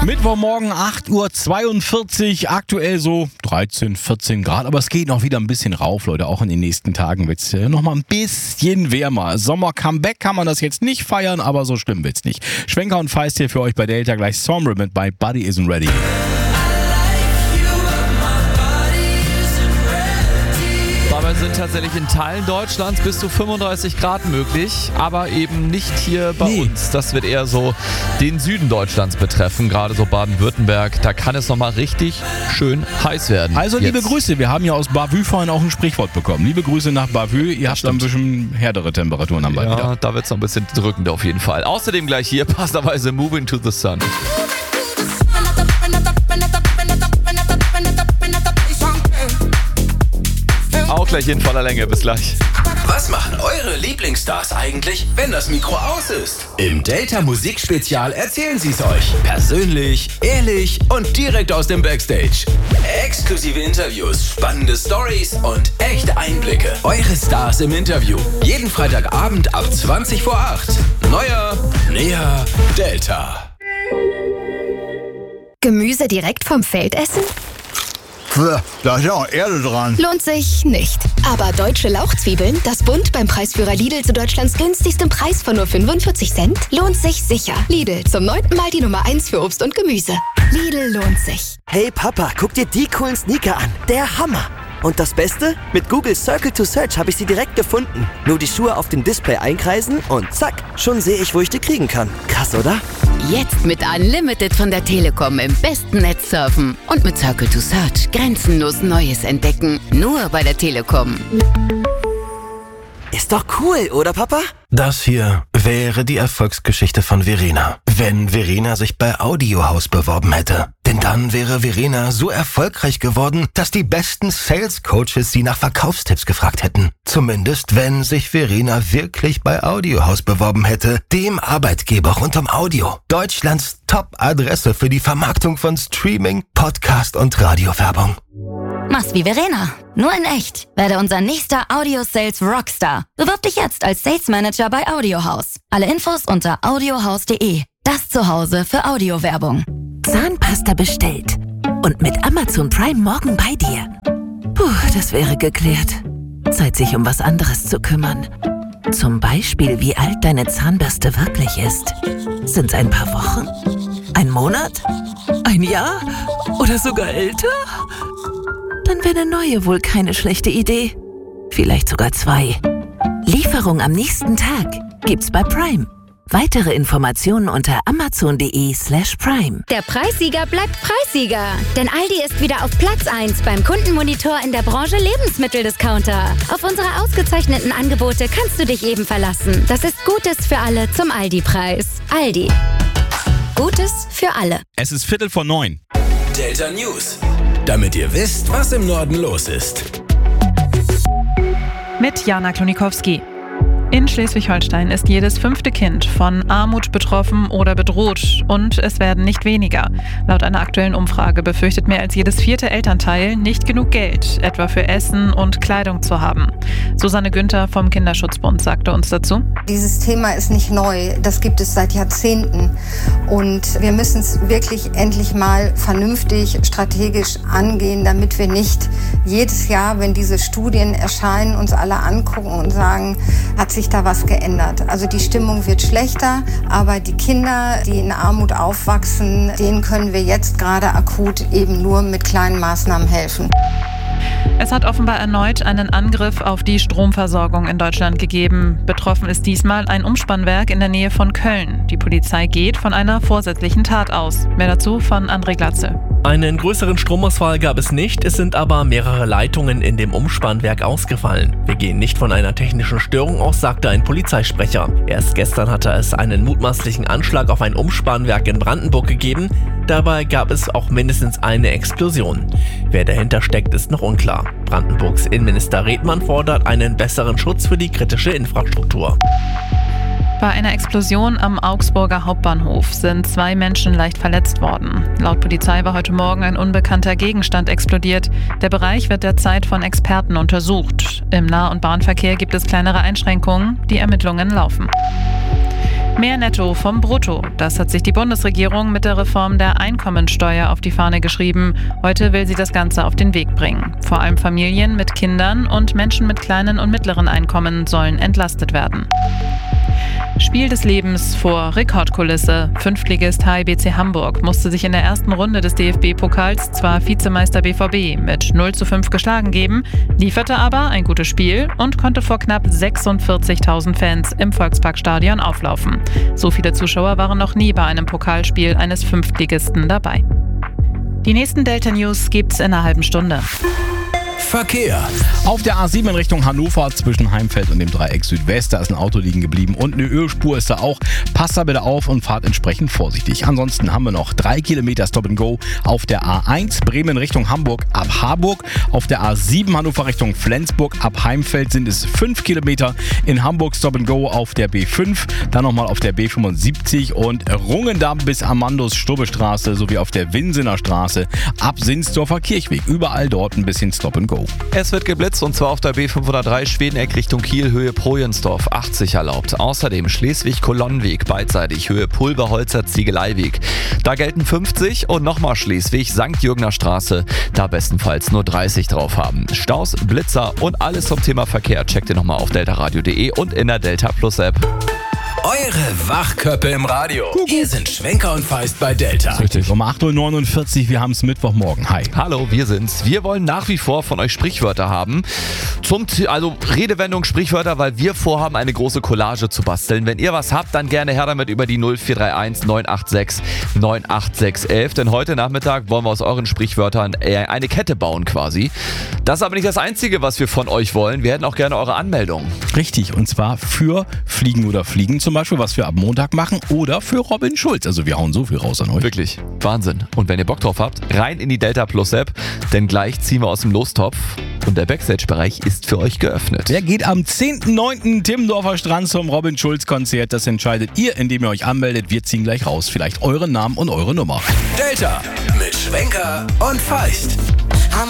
Mittwochmorgen 8:42 Uhr, aktuell so 13, 14 Grad, aber es geht noch wieder ein bisschen rauf, Leute. Auch in den nächsten Tagen wird es noch mal ein bisschen wärmer. Sommer-Comeback kann man das jetzt nicht feiern, aber so schlimm wird's nicht. Schwenker und Feist hier für euch bei Delta, gleich Sombre mit My Body Isn't Ready. Dabei sind tatsächlich in Teilen Deutschlands bis zu 35 Grad möglich, aber eben nicht hier bei uns. Das wird eher so den Süden Deutschlands betreffen, gerade so Baden-Württemberg. Da kann es nochmal richtig schön heiß werden. Also liebe Grüße, wir haben ja aus Bavü vorhin auch ein Sprichwort bekommen. Liebe Grüße nach Bavü, ihr habt ein bisschen härtere Temperaturen am Ball wieder. Ja, da wird es noch ein bisschen drückend auf jeden Fall. Außerdem gleich hier passenderweise Moving to the Sun. Auch gleich in voller Länge. Bis gleich. Was machen eure Lieblingsstars eigentlich, wenn das Mikro aus ist? Im Delta Musikspezial erzählen sie es euch. Persönlich, ehrlich und direkt aus dem Backstage. Exklusive Interviews, spannende Stories und echte Einblicke. Eure Stars im Interview. Jeden Freitagabend ab 20 vor 8. Neuer, näher, Delta. Gemüse direkt vom Feld essen? Da ist ja auch Erde dran. Lohnt sich nicht. Aber deutsche Lauchzwiebeln, das Bund beim Preisführer Lidl zu Deutschlands günstigstem Preis von nur 45 Cent, lohnt sich sicher. Lidl, zum 9. Mal die Nummer 1 für Obst und Gemüse. Lidl lohnt sich. Hey Papa, guck dir die coolen Sneaker an. Der Hammer. Und das Beste? Mit Google Circle to Search habe ich sie direkt gefunden. Nur die Schuhe auf dem Display einkreisen und zack, schon sehe ich, wo ich die kriegen kann. Krass, oder? Jetzt mit Unlimited von der Telekom im besten Netz surfen. Und mit Circle to Search grenzenlos Neues entdecken. Nur bei der Telekom. Ist doch cool, oder Papa? Das hier wäre die Erfolgsgeschichte von Verena. Wenn Verena sich bei Audiohaus beworben hätte. Denn dann wäre Verena so erfolgreich geworden, dass die besten Sales-Coaches sie nach Verkaufstipps gefragt hätten. Zumindest wenn sich Verena wirklich bei Audiohaus beworben hätte, dem Arbeitgeber rund um Audio. Deutschlands Top-Adresse für die Vermarktung von Streaming, Podcast und Radiowerbung. Mach's wie Verena. Nur in echt. Werde unser nächster Audio-Sales Rockstar. Bewirb dich jetzt als Sales Manager bei Audiohaus. Alle Infos unter audiohaus.de. Das Zuhause für Audiowerbung. Zahnpasta bestellt. Und mit Amazon Prime morgen bei dir. Puh, das wäre geklärt. Zeit, sich um was anderes zu kümmern. Zum Beispiel, wie alt deine Zahnbürste wirklich ist. Sind's ein paar Wochen? Ein Monat? Ein Jahr? Oder sogar älter? Dann wäre eine neue wohl keine schlechte Idee. Vielleicht sogar 2. Lieferung am nächsten Tag gibt's bei Prime. Weitere Informationen unter amazon.de/prime. Der Preissieger bleibt Preissieger. Denn Aldi ist wieder auf Platz 1 beim Kundenmonitor in der Branche Lebensmitteldiscounter. Auf unsere ausgezeichneten Angebote kannst du dich eben verlassen. Das ist Gutes für alle zum Aldi-Preis. Aldi. Gutes für alle. Es ist 8:45. Delta News. Damit ihr wisst, was im Norden los ist. Mit Jana Klonikowski. In Schleswig-Holstein ist jedes 5. Kind von Armut betroffen oder bedroht und es werden nicht weniger. Laut einer aktuellen Umfrage befürchtet mehr als jedes 4. Elternteil, nicht genug Geld, etwa für Essen und Kleidung zu haben. Susanne Günther vom Kinderschutzbund sagte uns dazu: Dieses Thema ist nicht neu, das gibt es seit Jahrzehnten und wir müssen es wirklich endlich mal vernünftig, strategisch angehen, damit wir nicht jedes Jahr, wenn diese Studien erscheinen, uns alle angucken und sagen, hat sich da was geändert. Also die Stimmung wird schlechter, aber die Kinder, die in Armut aufwachsen, denen können wir jetzt gerade akut eben nur mit kleinen Maßnahmen helfen. Es hat offenbar erneut einen Angriff auf die Stromversorgung in Deutschland gegeben. Betroffen ist diesmal ein Umspannwerk in der Nähe von Köln. Die Polizei geht von einer vorsätzlichen Tat aus. Mehr dazu von André Glatze. Einen größeren Stromausfall gab es nicht, es sind aber mehrere Leitungen in dem Umspannwerk ausgefallen. Wir gehen nicht von einer technischen Störung aus, sagte ein Polizeisprecher. Erst gestern hatte es einen mutmaßlichen Anschlag auf ein Umspannwerk in Brandenburg gegeben. Dabei gab es auch mindestens eine Explosion. Wer dahinter steckt, ist noch unklar. Brandenburgs Innenminister Redmann fordert einen besseren Schutz für die kritische Infrastruktur. Bei einer Explosion am Augsburger Hauptbahnhof sind 2 Menschen leicht verletzt worden. Laut Polizei war heute Morgen ein unbekannter Gegenstand explodiert. Der Bereich wird derzeit von Experten untersucht. Im Nah- und Bahnverkehr gibt es kleinere Einschränkungen. Die Ermittlungen laufen. Mehr Netto vom Brutto. Das hat sich die Bundesregierung mit der Reform der Einkommensteuer auf die Fahne geschrieben. Heute will sie das Ganze auf den Weg bringen. Vor allem Familien mit Kindern und Menschen mit kleinen und mittleren Einkommen sollen entlastet werden. Spiel des Lebens vor Rekordkulisse. Fünftligist HIBC Hamburg musste sich in der ersten Runde des DFB-Pokals zwar Vizemeister BVB mit 0:5 geschlagen geben, lieferte aber ein gutes Spiel und konnte vor knapp 46.000 Fans im Volksparkstadion auflaufen. So viele Zuschauer waren noch nie bei einem Pokalspiel eines Fünftligisten dabei. Die nächsten Delta News gibt's in einer halben Stunde. Verkehr. Auf der A7 in Richtung Hannover zwischen Heimfeld und dem Dreieck Südwest, da ist ein Auto liegen geblieben und eine Ölspur ist da auch. Passt da bitte auf und fahrt entsprechend vorsichtig. Ansonsten haben wir noch 3 Kilometer Stop and Go auf der A1 Bremen Richtung Hamburg ab Harburg. Auf der A7 Hannover Richtung Flensburg ab Heimfeld sind es 5 Kilometer. In Hamburg Stop and Go auf der B5, dann nochmal auf der B75 und Rungendamm bis Amandos Stubbestraße sowie auf der Winsener Straße ab Sinsdorfer Kirchweg. Überall dort ein bisschen Stop and Go. Es wird geblitzt und zwar auf der B503 Schwedeneck Richtung Kiel, Höhe Projensdorf, 80 erlaubt. Außerdem Schleswig-Kolonnenweg beidseitig, Höhe Pulverholzer Ziegeleiweg. Da gelten 50 und nochmal Schleswig, St. Jürgener Straße, da bestenfalls nur 30 drauf haben. Staus, Blitzer und alles zum Thema Verkehr checkt ihr nochmal auf deltaradio.de und in der Delta Plus App. Eure Wachköppe im Radio. Hier sind Schwenker und Feist bei Delta. Richtig, um 8.49 Uhr, wir haben es Mittwochmorgen. Hi. Hallo, wir sind's. Wir wollen nach wie vor von euch Sprichwörter haben. Also Redewendung, Sprichwörter, weil wir vorhaben, eine große Collage zu basteln. Wenn ihr was habt, dann gerne her damit über die 0431 986 98611. Denn heute Nachmittag wollen wir aus euren Sprichwörtern eine Kette bauen quasi. Das ist aber nicht das Einzige, was wir von euch wollen. Wir hätten auch gerne eure Anmeldung. Richtig, und zwar für Fliegen oder Fliegen zum Beispiel, was wir ab Montag machen, oder für Robin Schulz. Also wir hauen so viel raus an euch. Wirklich, Wahnsinn. Und wenn ihr Bock drauf habt, rein in die Delta Plus App, denn gleich ziehen wir aus dem Lostopf und der Backstage-Bereich ist für euch geöffnet. Der geht am 10.9. Timmendorfer Strand zum Robin Schulz Konzert. Das entscheidet ihr, indem ihr euch anmeldet. Wir ziehen gleich raus. Vielleicht euren Namen und eure Nummer. Delta mit Schwenker und Feist.